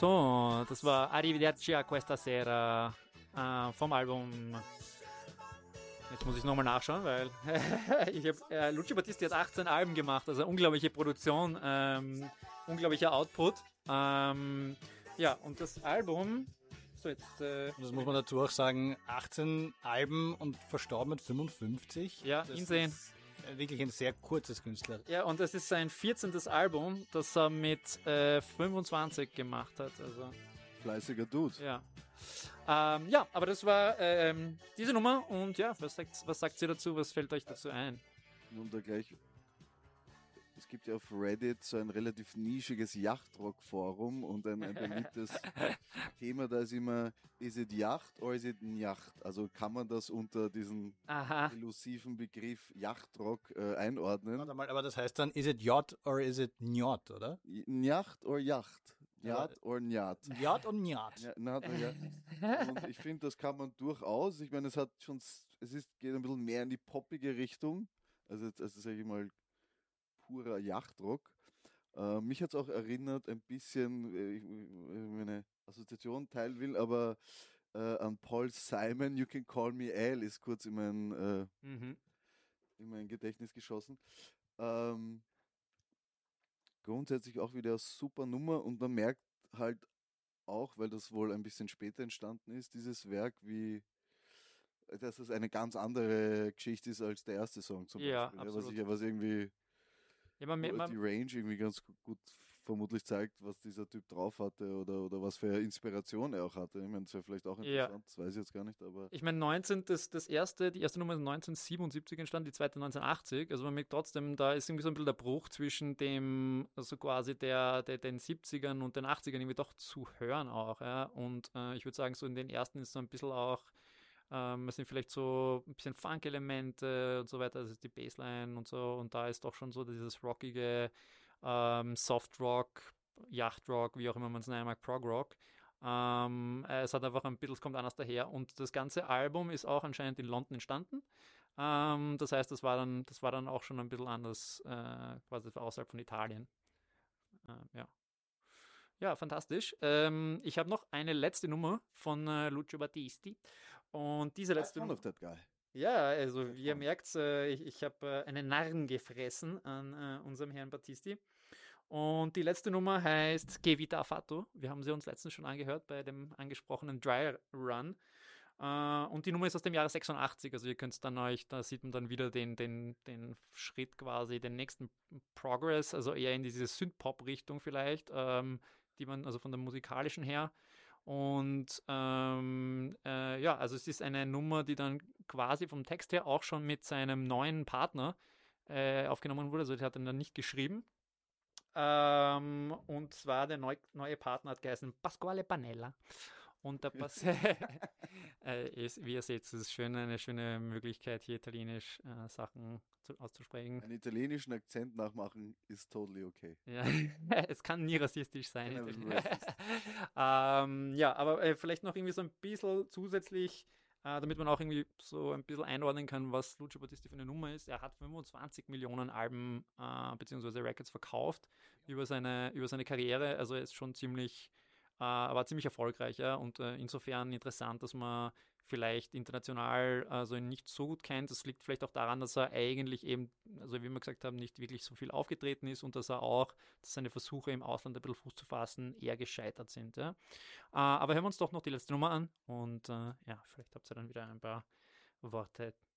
So, das war Arrivederci a questa sera vom Album. Jetzt muss ich nochmal nachschauen, weil Lucio Battisti hat 18 Alben gemacht, also unglaubliche Produktion, unglaublicher Output. Ja, und das Album, so jetzt... das muss man dazu auch sagen, 18 Alben und verstorben mit 55. Ja, das insane. Ist wirklich ein sehr kurzes Künstler. Ja, und das ist sein 14. Album, das er mit 25 gemacht hat. Also fleißiger Dude. Ja. Ja, aber das war diese Nummer und ja, was sagt ihr dazu? Was fällt euch dazu ein? Nun da gleich. Es gibt ja auf Reddit so ein relativ nischiges Yachtrock-Forum und ein beliebtes Thema, da ist immer, is it Yacht or is it Nyacht? Also kann man das unter diesen elusiven Begriff Yachtrock einordnen? Warte mal, aber das heißt dann, is it Yacht or is it Njot, oder? Nyacht or Yacht? Yacht or Njat? Yacht und Njat. Ja, und ich finde, das kann man durchaus. Ich meine, geht ein bisschen mehr in die poppige Richtung. Also sage ich mal, purer Yachtrock. Mich hat es auch erinnert, ein bisschen, ich meine Assoziation teilen will, aber an Paul Simon, You Can Call Me Al, ist kurz in mein Gedächtnis geschossen. Grundsätzlich auch wieder eine super Nummer und man merkt halt auch, weil das wohl ein bisschen später entstanden ist, dieses Werk, dass es eine ganz andere Geschichte ist als der erste Song zum Beispiel. Absolut. Was irgendwie ja, die Range irgendwie ganz gut vermutlich zeigt, was dieser Typ drauf hatte oder was für Inspiration er auch hatte. Ich meine, das wäre vielleicht auch interessant, das weiß ich jetzt gar nicht, aber... Ich meine, die erste Nummer ist 1977 entstanden, die zweite 1980, also man merkt trotzdem, da ist irgendwie so ein bisschen der Bruch zwischen dem, also quasi den 70ern und den 80ern irgendwie doch zu hören auch, ja, und ich würde sagen, so in den ersten ist so ein bisschen auch es sind vielleicht so ein bisschen Funk-Elemente und so weiter, das ist die Bassline und so, und da ist doch schon so dieses rockige Soft-Rock, Yacht-Rock, wie auch immer man es nennen mag, Prog-Rock. Es hat einfach ein bisschen, es kommt anders daher, und das ganze Album ist auch anscheinend in London entstanden. Das heißt, das war dann auch schon ein bisschen anders, quasi außerhalb von Italien. Ja. Ja, fantastisch. Ich habe noch eine letzte Nummer von Lucio Battisti. Und diese letzte Nummer. That guy. Ja, also wie ihr merkt, ich habe einen Narren gefressen an unserem Herrn Battisti. Und die letzte Nummer heißt Che Vita ha fatto. Wir haben sie uns letztens schon angehört bei dem angesprochenen Dry Run. Und die Nummer ist aus dem Jahre 86, also ihr könnt dann da sieht man dann wieder den Schritt quasi, den nächsten Progress, also eher in diese Synth-Pop-Richtung vielleicht, die man, also von der musikalischen her. Und ja, also es ist eine Nummer, die dann quasi vom Text her auch schon mit seinem neuen Partner aufgenommen wurde, also der hat ihn dann nicht geschrieben. Und zwar der neue Partner hat geheißen Pasquale Panella. Und der ist, wie ihr seht, es ist eine schöne Möglichkeit, hier italienisch Sachen auszusprechen. Einen italienischen Akzent nachmachen ist totally okay. Ja, es kann nie rassistisch sein. Ja, aber vielleicht noch irgendwie so ein bisschen zusätzlich, damit man auch irgendwie so ein bisschen einordnen kann, was Lucio Battisti für eine Nummer ist. Er hat 25 Millionen Alben bzw. Records verkauft über seine Karriere. Also er ist schon war ziemlich erfolgreich, ja, und insofern interessant, dass man vielleicht international also ihn nicht so gut kennt. Das liegt vielleicht auch daran, dass er eigentlich eben, also wie wir gesagt haben, nicht wirklich so viel aufgetreten ist und dass seine Versuche im Ausland ein bisschen Fuß zu fassen eher gescheitert sind. Ja. Aber hören wir uns doch noch die letzte Nummer an und ja, vielleicht habt ihr dann wieder ein paar Worte